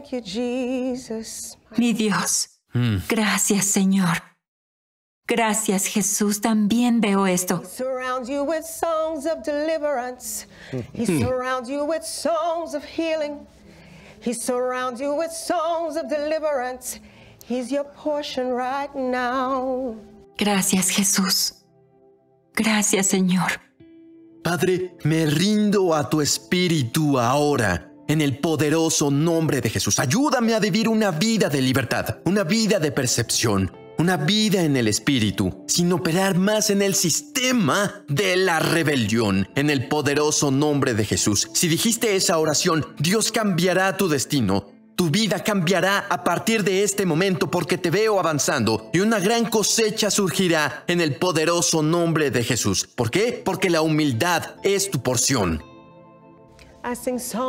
Mi Dios, gracias, Señor. Gracias, Jesús. También veo esto. He surrounds you with songs of deliverance. He surrounds you with songs of healing. He surrounds you with songs of deliverance. He's your portion right now. Gracias, Jesús. Gracias, Señor. Padre, me rindo a tu espíritu ahora. En el poderoso nombre de Jesús, ayúdame a vivir una vida de libertad, una vida de percepción, una vida en el espíritu, sin operar más en el sistema de la rebelión. En el poderoso nombre de Jesús, si dijiste esa oración, Dios cambiará tu destino. Tu vida cambiará a partir de este momento porque te veo avanzando y una gran cosecha surgirá en el poderoso nombre de Jesús. ¿Por qué? Porque la humildad es tu porción. I sing songs